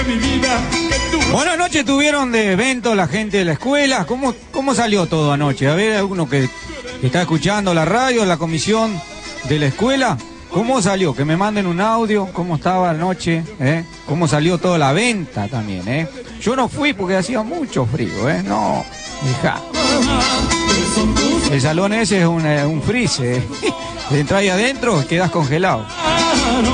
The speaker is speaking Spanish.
Bueno, anoche tuvieron de evento la gente de la escuela. ¿Cómo salió todo anoche? A ver, alguno que está escuchando la radio, la comisión de la escuela. ¿Cómo salió? Que me manden un audio. ¿Cómo estaba anoche? ¿Cómo salió toda la venta también? Yo no fui porque hacía mucho frío. No, hija. El salón ese es un freezer. Entras ahí adentro, quedas congelado.